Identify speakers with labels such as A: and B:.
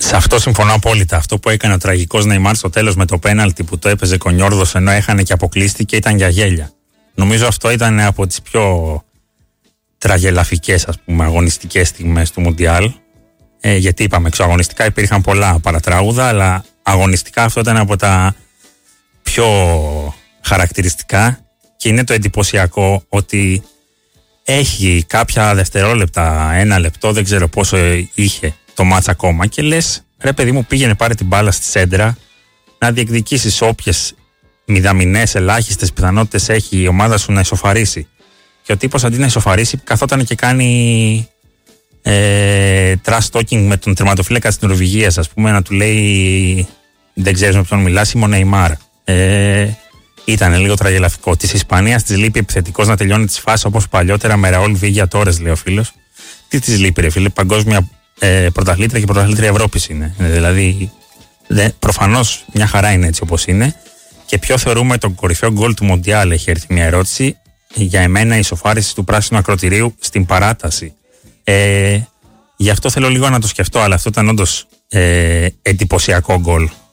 A: Σε αυτό συμφωνώ απόλυτα. Αυτό που έκανε ο τραγικός Νεϊμάρ στο τέλος με το πέναλτι που το έπαιζε κονιόρδος ενώ έχανε και αποκλείστηκε ήταν για γέλια. Νομίζω αυτό ήταν από τις πιο τραγελαφικές, ας πούμε, αγωνιστικές στιγμές του Μουντιάλ. Γιατί είπαμε, εξωαγωνιστικά υπήρχαν πολλά παρατράγουδα, αλλά αγωνιστικά αυτό ήταν από τα πιο χαρακτηριστικά και είναι το εντυπωσιακό ότι έχει κάποια δευτερόλεπτα, 1 λεπτό, δεν ξέρω πόσο είχε το μάτς ακόμα και λες, ρε παιδί μου, πήγαινε πάρε την μπάλα στη σέντρα να διεκδικήσεις όποιες μηδαμινές ελάχιστες πιθανότητες έχει η ομάδα σου να ισοφαρίσει. Και ο τύπος αντί να ισοφαρίσει καθόταν και κάνει trash talking με τον τερματοφύλακα της Νορβηγίας, ας πούμε, να του λέει δεν ξέρεις με ποιον μιλάς, είμαι ο Νεϊμάρ. Ήταν λίγο τραγελαφικό. Της Ισπανίας της λείπει επιθετικός να τελειώνει τις φάσεις όπως παλιότερα με Ραούλ Βίγια Τόρες, λέει ο φίλος. Τι της λείπει, ρε φίλε, παγκόσμια πρωταθλήτρια και πρωταθλήτρια Ευρώπης είναι. Δηλαδή, προφανώς μια χαρά είναι έτσι όπως είναι. Και ποιο θεωρούμε τον κορυφαίο γκολ του Μοντιάλ, έχει έρθει μια ερώτηση. Για εμένα η ισοφάριση του πράσινου ακροτηρίου στην παράταση. Γι' αυτό θέλω λίγο να το σκεφτώ, αλλά αυτό ήταν όντως εντυπωσιακό γκολ.